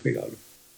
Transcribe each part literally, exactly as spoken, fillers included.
regalo.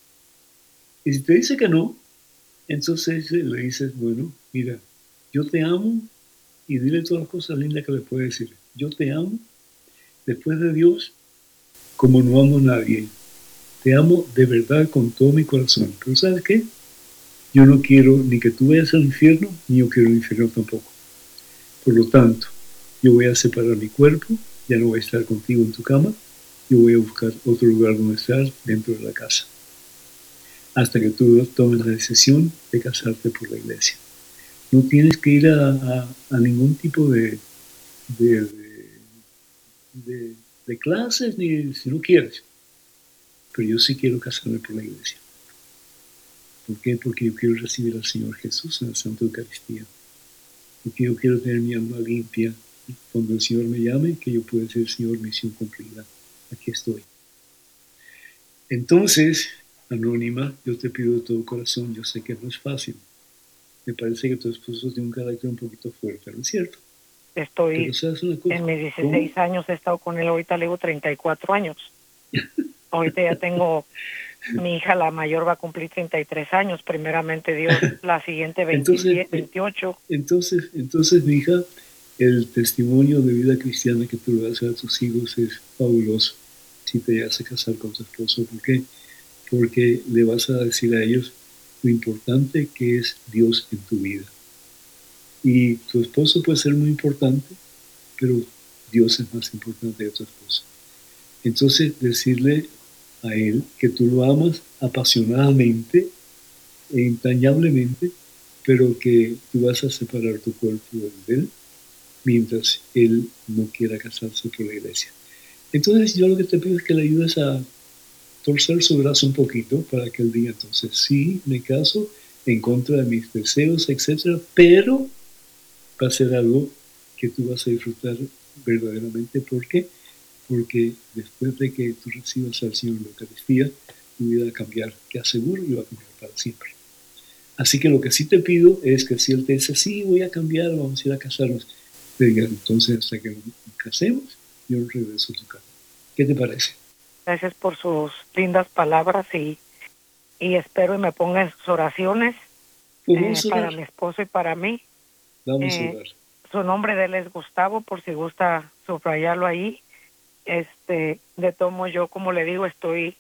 Y si te dice que no, entonces le dices, bueno, mira, yo te amo, y dile todas las cosas lindas que le puedes decir. Yo te amo, después de Dios, como no amo a nadie. Te amo de verdad con todo mi corazón. Pero ¿sabes qué? Yo no quiero ni que tú vayas al infierno, ni yo quiero el infierno tampoco. Por lo tanto, yo voy a separar mi cuerpo, ya no voy a estar contigo en tu cama, yo voy a buscar otro lugar donde estar dentro de la casa. Hasta que tú tomes la decisión de casarte por la iglesia. No tienes que ir a, a, a ningún tipo de, de, de, de, de clases, ni si no quieres. Pero yo sí quiero casarme por la iglesia. ¿Por qué? Porque yo quiero recibir al Señor Jesús en la Santa Eucaristía. Porque yo quiero tener mi alma limpia. Y cuando el Señor me llame, que yo pueda decir, Señor, misión cumplida. Aquí estoy. Entonces, Anónima, yo te pido de todo corazón, yo sé que no es fácil. Me parece que tu esposo tiene un carácter un poquito fuerte, ¿no es cierto? Estoy en mis dieciséis ¿Cómo? años, he estado con él, ahorita le digo treinta y cuatro años. Ahorita ya tengo, mi hija la mayor va a cumplir treinta y tres años, primeramente Dios, la siguiente Entonces, veintisiete, veintiocho. entonces, entonces, mi hija, el testimonio de vida cristiana que tú le das a tus hijos es fabuloso si te llegas a casar con tu esposo. ¿Por qué? Porque le vas a decir a ellos lo importante que es Dios en tu vida. Y tu esposo puede ser muy importante, pero Dios es más importante que tu esposo. Entonces, decirle a él que tú lo amas apasionadamente e entrañablemente, pero que tú vas a separar tu cuerpo de él mientras él no quiera casarse por la iglesia. Entonces, yo lo que te pido es que le ayudes a torcer su brazo un poquito para que él diga, entonces, sí, me caso en contra de mis deseos, etcétera, pero va a ser algo que tú vas a disfrutar verdaderamente. ¿Por qué? Porque después de que tú recibas al Señor en la Eucaristía, tu vida va a cambiar, que aseguro y va a cambiar para siempre. Así que lo que sí te pido es que si Él te dice, sí, voy a cambiar, vamos a ir a casarnos, te diga, entonces hasta que nos casemos, yo regreso a tu casa. ¿Qué te parece? Gracias por sus lindas palabras y, y espero y me ponga en sus oraciones eh, para mi esposo y para mí. Vamos eh, a orar. Su nombre de él es Gustavo, por si gusta subrayarlo ahí. Este, de tomo yo, como le digo, estoy,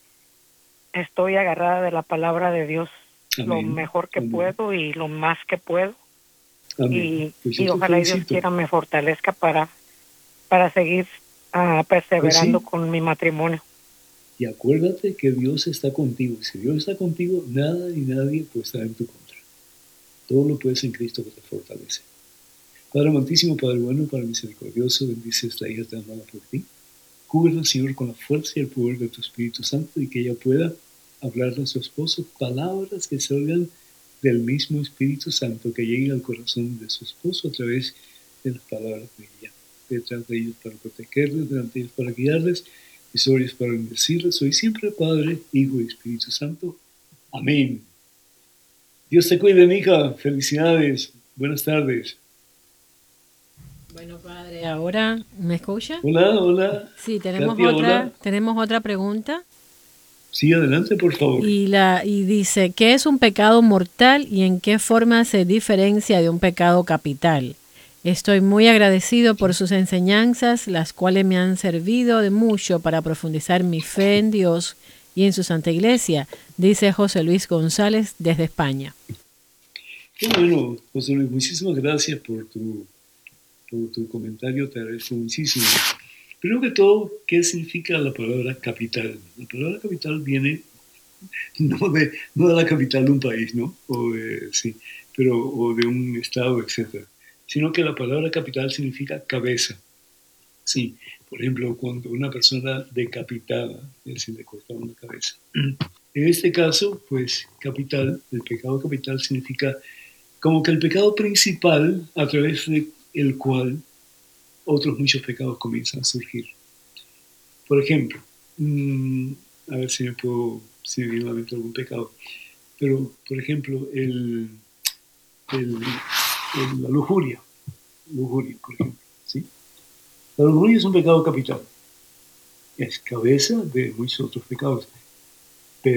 estoy agarrada de la palabra de Dios. Amén. Lo mejor que Amén. Puedo y lo más que puedo. Amén. Y, pues y ojalá Dios quiera me fortalezca para, para seguir uh, perseverando pues sí. Con mi matrimonio. Y acuérdate que Dios está contigo. Y si Dios está contigo, nada ni nadie puede estar en tu contra. Todo lo puedes en Cristo que te fortalece. Padre amantísimo, Padre bueno, Padre misericordioso, bendice esta hija tan amada por ti. Cúbrela, Señor, con la fuerza y el poder de tu Espíritu Santo y que ella pueda hablarle a su esposo palabras que salgan del mismo Espíritu Santo, que lleguen al corazón de su esposo a través de las palabras de ella. Detrás de ellos para protegerles, delante de ellos para guiarles y sobre ellos para bendecirles. Hoy siempre, Padre, Hijo y Espíritu Santo. Amén. Dios te cuide, mi hija. Felicidades. Buenas tardes. Bueno, padre, ahora, ¿me escucha? Hola, hola. Sí, tenemos Katia, otra, hola. tenemos otra pregunta. Sí, adelante, por favor. Y la y dice, ¿qué es un pecado mortal y en qué forma se diferencia de un pecado capital? Estoy muy agradecido por sus enseñanzas, las cuales me han servido de mucho para profundizar mi fe en Dios y en su Santa Iglesia, dice José Luis González desde España. Qué bueno, José Luis, muchísimas gracias por tu, por tu comentario, te agradezco muchísimo. Primero que todo, ¿qué significa la palabra capital? La palabra capital viene no de, no de la capital de un país, ¿no? O de, sí, pero, o de un estado, etcétera, sino que la palabra capital significa cabeza. Sí, por ejemplo, cuando una persona decapitada, es decir, le cortaba una cabeza. En este caso, pues, capital, el pecado capital significa como que el pecado principal a través del cual otros muchos pecados comienzan a surgir. Por ejemplo, mmm, a ver si me puedo, si me viene a la mente algún pecado, pero, por ejemplo, el, el, el, la lujuria, lujuria, por ejemplo, ¿sí? La lujuria es un pecado capital, es cabeza de muchos otros pecados.